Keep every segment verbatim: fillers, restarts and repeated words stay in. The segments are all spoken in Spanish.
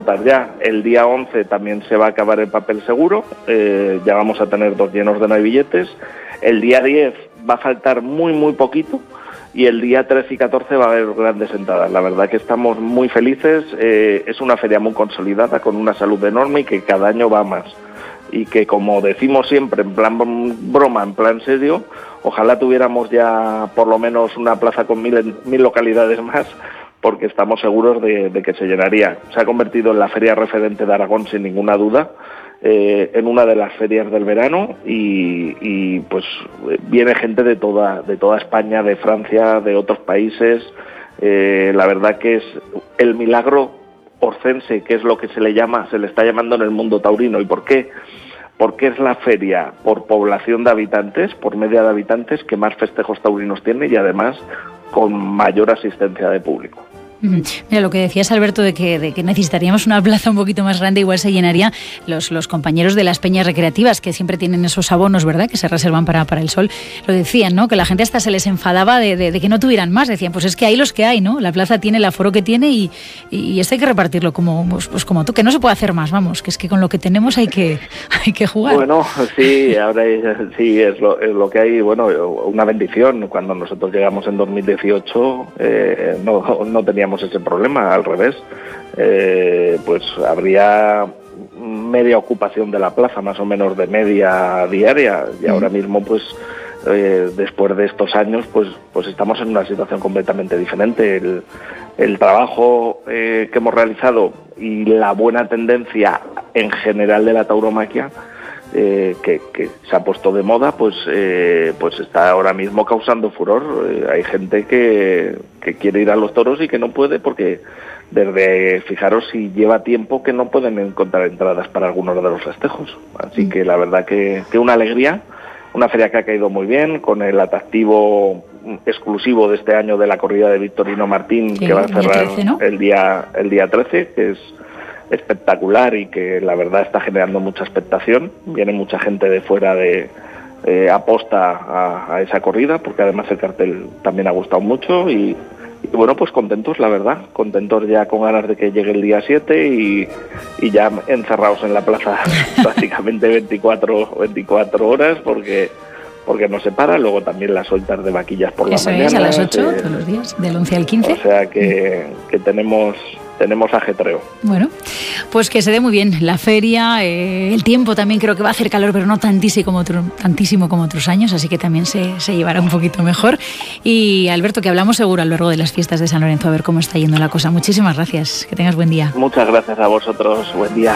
Ya el día once también se va a acabar el papel seguro, eh, ya vamos a tener dos llenos de no hay billetes. El día diez va a faltar muy muy poquito y el día trece y catorce va a haber grandes entradas. La verdad que estamos muy felices, eh, es una feria muy consolidada con una salud enorme y que cada año va más. Y que, como decimos siempre, en plan broma, en plan serio, ojalá tuviéramos ya por lo menos una plaza con mil, mil localidades más, porque estamos seguros de, de que se llenaría. Se ha convertido en la feria referente de Aragón sin ninguna duda, eh, en una de las ferias del verano y, y pues viene gente de toda, de toda España, de Francia, de otros países. Eh, la verdad que es el milagro orcense, que es lo que se le llama, se le está llamando en el mundo taurino. ¿Y por qué? Porque es la feria por población de habitantes, por media de habitantes, que más festejos taurinos tiene y además con mayor asistencia de público. Mira, lo que decías, Alberto, de que, de que necesitaríamos una plaza un poquito más grande, igual se llenaría los, los compañeros de las peñas recreativas, que siempre tienen esos abonos, ¿verdad?, que se reservan para, para el sol. Lo decían, ¿no?, que la gente hasta se les enfadaba de, de, de que no tuvieran más. Decían, pues es que hay los que hay, ¿no? La plaza tiene el aforo que tiene y, y esto hay que repartirlo como, pues, pues como tú, que no se puede hacer más, vamos, que es que con lo que tenemos hay que, hay que jugar. Bueno, sí, ahora sí, es lo, es lo que hay. Bueno, una bendición. Cuando nosotros llegamos en dos mil dieciocho eh, no, no teníamos ese problema, al revés, eh, pues habría media ocupación de la plaza, más o menos de media diaria, y ahora mismo pues eh, después de estos años pues pues estamos en una situación completamente diferente. El, el trabajo eh, que hemos realizado y la buena tendencia en general de la tauromaquia Eh, que, que se ha puesto de moda, pues eh, pues está ahora mismo causando furor. Eh, hay gente que, que quiere ir a los toros y que no puede porque desde, fijaros si lleva tiempo que no pueden encontrar entradas para algunos de los festejos. Así que la verdad que, que una alegría, una feria que ha caído muy bien, con el atractivo exclusivo de este año de la corrida de Victorino Martín, sí, que va a cerrar trece, ¿no? el día el día trece, que es espectacular y que la verdad está generando mucha expectación. Viene mucha gente de fuera de eh, aposta a, a esa corrida, porque además el cartel también ha gustado mucho y, y bueno, pues contentos, la verdad, contentos ya con ganas de que llegue el día siete y, y ya encerrados en la plaza prácticamente veinticuatro horas, porque porque no se para. Luego también las soltas de vaquillas por la mañana. Eso es, a las ocho, eh, todos los días, del once al quince. O sea que, que tenemos... tenemos ajetreo. Bueno, pues que se dé muy bien la feria, eh, el tiempo también creo que va a hacer calor, pero no tantísimo como, otro, tantísimo como otros años, así que también se, se llevará un poquito mejor. Y Alberto, que hablamos seguro a lo largo de las fiestas de San Lorenzo, a ver cómo está yendo la cosa. Muchísimas gracias, que tengas buen día. Muchas gracias a vosotros, buen día.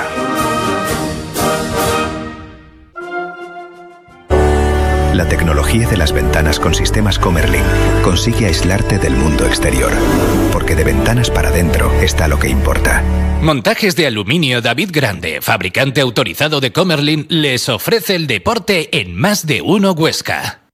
La tecnología de las ventanas con sistemas Comerlin consigue aislarte del mundo exterior, porque de ventanas para adentro está lo que importa. Montajes de aluminio David Grande, fabricante autorizado de Comerlin, les ofrece el deporte en Más de Uno Huesca.